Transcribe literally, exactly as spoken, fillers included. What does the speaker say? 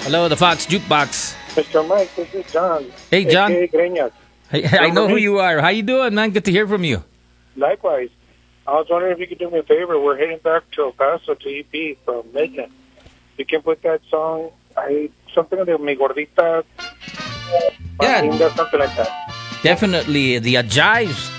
Hello, the Fox Jukebox. Mister Mike, this is John. Hey, John. A K A Greñas. Hey, I know who you are. How you doing, man? Good to hear from you. Likewise. I was wondering if you could do me a favor. We're heading back to El Paso to E P from Midland. You can put that song, I something de Mi Gordita, Yeah. Linda, something like that. Definitely the uh, jives.